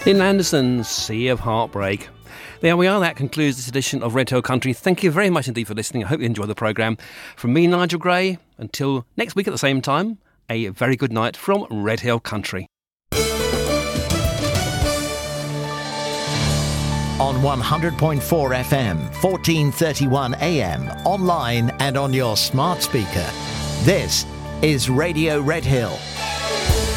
Lynn Anderson, Sea of Heartbreak. There we are, that concludes this edition of Red Hill Country. Thank you very much indeed for listening. I hope you enjoyed the programme. From me, Nigel Gray, until next week at the same time, a very good night from Red Hill Country. On 100.4 FM, 1431 AM, online and on your smart speaker. This is Radio Red Hill.